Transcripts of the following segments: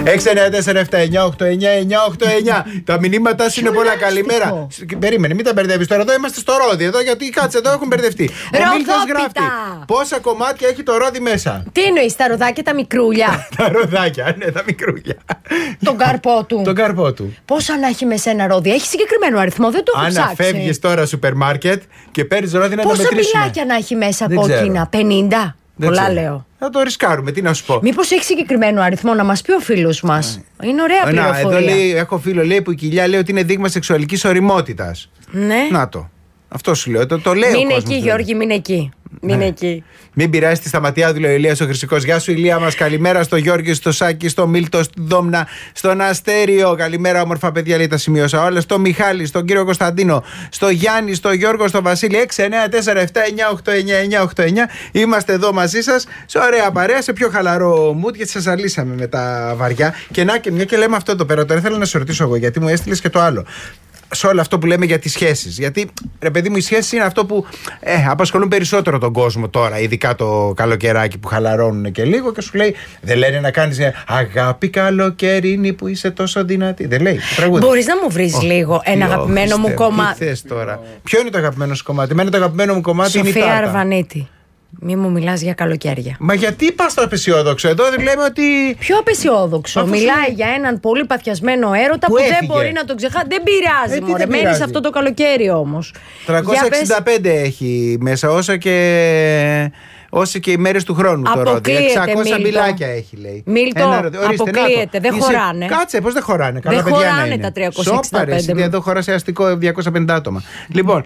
Τα μηνύματά σου είναι πολλά. Καλημέρα. Περίμενε, μην τα μπερδεύει τώρα. Εδώ είμαστε στο ρόδι. Εδώ γιατί κάτσε, εδώ έχουν μπερδευτεί. Ο Μίλτος γράφει πόσα κομμάτια έχει το ρόδι μέσα. Τι εννοείς, τα ροδάκια τα μικρούλια? Τα ροδάκια, ναι, τα μικρούλια. Τον καρπό του. Τον καρπό του. Πόσα να έχει μέσα ένα ρόδι? Έχει συγκεκριμένο αριθμό, δεν το έχω ψάξει. Αν φεύγεις τώρα σούπερ μάρκετ και παίρνεις ρόδι να τα μετρήσουμε. Πόσα μπιλάκια να έχει μέσα κόκκινα? 50? Πολλά λέω. Θα το ρισκάρουμε, τι να σου πω. Μήπως έχει συγκεκριμένο αριθμό να μας πει ο φίλος μας? Είναι ωραία πληροφορία. Εδώ λέει, έχω φίλο λέει, που η κοιλιά λέει ότι είναι δείγμα σεξουαλικής ωριμότητας. Ναι. Να το. Αυτό σου λέω. Το λέει μην ο κόσμος. Εκεί, Γιώργη, μην εκεί. Μην εκεί. Μην πειράζει τη Σταματιάδου, λέει ο Ηλίας ο Χρυσικός. Γεια σου, Ηλία μας. Καλημέρα στο Γιώργη, στο Σάκη, στο Μίλτο, στη Δόμνα, στον Αστέριο. Καλημέρα, όμορφα παιδιά, λέει, τα σημείωσα όλα. Στο Μιχάλη, στον κύριο Κωνσταντίνο, στο Γιάννη, στο Γιώργο, στο Βασίλη. 694-7-989-889. Είμαστε εδώ μαζί σας σε ωραία παρέα, σε πιο χαλαρό mood, γιατί σας ζαλίσαμε με τα βαριά. Και να και μια και λέμε αυτό εδώ πέρα. Τώρα ήθελα να σε ρωτήσω εγώ, γιατί μου έστειλες και το άλλο. Σε όλο αυτό που λέμε για τις σχέσεις. Γιατί, ρε παιδί μου, οι σχέσεις είναι αυτό που απασχολούν περισσότερο τον κόσμο τώρα, ειδικά το καλοκαιράκι που χαλαρώνουν και λίγο και σου λέει, δεν λένε να κάνεις αγάπη καλοκαιρινή που είσαι τόσο δυνατή. Δεν λέει. Μπορείς να μου βρεις λίγο ένα αγαπημένο μου κομμάτι? Τι θες τώρα? Ποιο είναι το αγαπημένο σου κομμάτι? Εμένα το αγαπημένο μου κομμάτι είναι η Σοφία Τάρτα. Αρβανίτη. Μη μου μιλάς για καλοκαίρια. Μα γιατί πας στο απεσιόδοξο? Εδώ λέμε ότι. Ποιο απεσιόδοξο? Μιλάει για έναν πολύ παθιασμένο έρωτα που δεν μπορεί να τον ξεχάσει. Δεν πειράζει, μωρέ. Μένει σε αυτό το καλοκαίρι όμως. 365 έχει μέσα, όσο και οι μέρες του χρόνου. Αποκλείεται, 600 μπιλάκια έχει, λέει. Μίλτο, αποκλείεται. Δεν χωράνε. Κάτσε, πώς δεν χωράνε? Δεν χωράνε τα 365. Σόπαρες, εδώ χώρα σε αστικό 250 άτομα. Λοιπόν.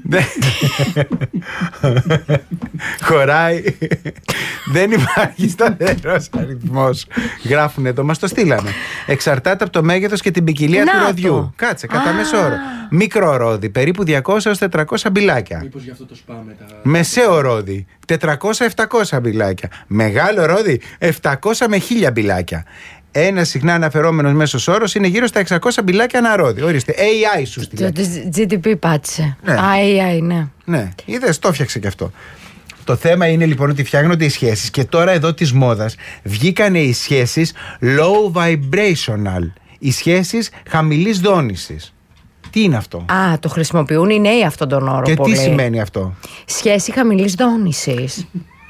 Χωράει. Δεν υπάρχει σταθερός αριθμός. Γράφουν εδώ, μας το στείλανε. Εξαρτάται από το μέγεθος και την ποικιλία του ροδιού. Κάτσε, κατά μέσο όρο. Μικρό ρόδι, περίπου 200 έως 400 μπιλάκια. Μήπως γι' αυτό το σπάμε τα. Μεσαίο ρόδι, 400-700 μπιλάκια. Μεγάλο ρόδι, 700 με 1000 μπιλάκια. Ένα συχνά αναφερόμενος μέσος όρος είναι γύρω στα 600 μπιλάκια ανά ρόδι. Ορίστε, AI σου στείλε. Το GDP πάτησε. Ναι. AI, ναι. Ναι, είδες, το έφτιαξε και αυτό. Το θέμα είναι λοιπόν ότι φτιάχνονται οι σχέσεις και τώρα εδώ της μόδας βγήκανε οι σχέσεις low vibrational. Οι σχέσεις χαμηλής δόνησης. Τι είναι αυτό? Α, το χρησιμοποιούν οι νέοι αυτόν τον όρο. Και πολύ. τι σημαίνει αυτό? Σχέση χαμηλής δόνησης.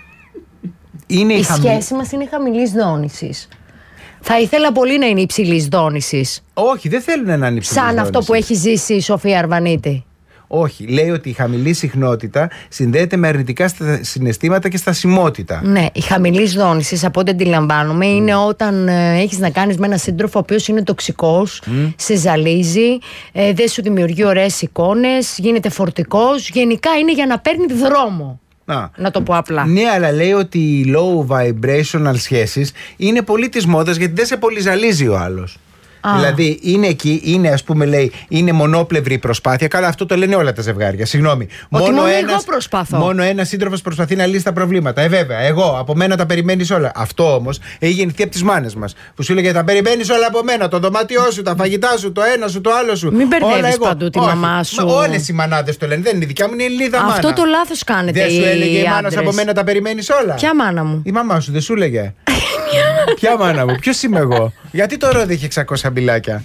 Η σχέση μας είναι χαμηλής δόνησης. Θα ήθελα πολύ να είναι υψηλής δόνησης. Όχι, δεν θέλουν να είναι υψηλής σαν δόνησης. αυτό που έχει ζήσει η Σοφία Αρβανίτη. Όχι, λέει ότι η χαμηλή συχνότητα συνδέεται με αρνητικά συναισθήματα και στασιμότητα. Ναι, η χαμηλή δόνηση, από ό,τι αντιλαμβάνομαι, είναι όταν έχεις να κάνεις με έναν σύντροφο ο οποίος είναι τοξικός, σε ζαλίζει, δεν σου δημιουργεί ωραίες εικόνες, γίνεται φορτικός. Γενικά είναι για να παίρνει δρόμο. Να το πω απλά. Ναι, αλλά λέει ότι οι low vibrational σχέσεις είναι πολύ της μόδας γιατί δεν σε πολύ ζαλίζει ο άλλος. Δηλαδή είναι εκεί, είναι ας πούμε λέει, είναι μονόπλευρη η προσπάθεια. Καλά, αυτό το λένε όλα τα ζευγάρια. Συγγνώμη. Μόνο εγώ προσπαθώ. Μόνο ένας σύντροφος προσπαθεί να λύσει τα προβλήματα. Βέβαια, εγώ από μένα τα περιμένεις όλα. Αυτό όμως έχει γεννηθεί από τις μάνες μας. Που σου λέγε τα περιμένεις όλα από μένα. Το δωμάτιό σου, τα φαγητά σου, το ένα σου, το άλλο σου. Μην μπερδεύεις παντού τη μαμά σου. Όλες οι μανάδες το λένε. Δεν είναι η δικιά μου, είναι η Ελληνίδα μάνα. Αυτό το λάθος κάνετε. Δεν σου έλεγε η μάνα από μένα τα περιμένεις όλα? Ποια μάνα μου? Η μαμά σου δεν σου έλεγε? Ποια μάνα μου, ποιος είμαι εγώ? Γιατί το ρόδι έχει 600 μπιλάκια?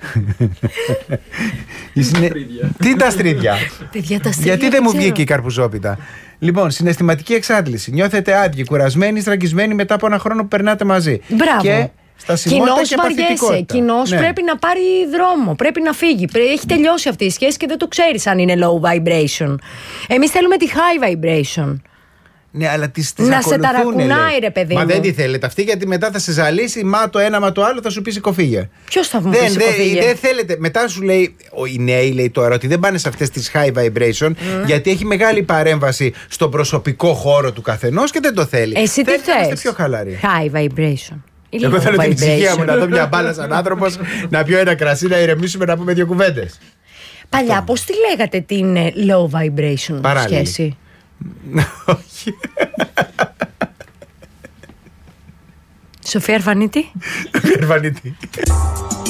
Τι τα στρίδια? Γιατί δεν μου βγήκε η καρπουζόπιτα? Λοιπόν, συναισθηματική εξάντληση. Νιώθετε άδειοι, κουρασμένοι, στραγγισμένοι μετά από ένα χρόνο που περνάτε μαζί. Μπράβο. Και στασιμότητα και παθητικότητα. Κοινώς πρέπει να πάρει δρόμο, πρέπει να φύγει. Έχει τελειώσει αυτή η σχέση και δεν το ξέρεις αν είναι low vibration. Εμείς θέλουμε τη high vibration. Ναι, αλλά τις να σε ταρακουνάει, ρε παιδί μου. Μα δεν τη θέλετε αυτή, γιατί μετά θα σε ζαλίσει. Μα το ένα, μα το άλλο, θα σου πει σηκωφίγε. Ποιος θα μου πει σηκωφίγε? Δεν θέλετε. Μετά σου λέει, οι νέοι λέει τώρα ότι δεν πάνε σε αυτές τις high vibration, γιατί έχει μεγάλη παρέμβαση στον προσωπικό χώρο του καθενός και δεν το θέλει. Εσύ τι θες? Πιο χαλαρή. High vibration. Εγώ θέλω την ησυχία μου να δω μια μπάλα σαν άνθρωπος, να πιω ένα κρασί, να ηρεμήσουμε, να πούμε δύο κουβέντες. Παλιά, πώς τη λέγατε την low vibration σχέση? Όχι. Σοφία Αρβανίτη. Αρβανίτη.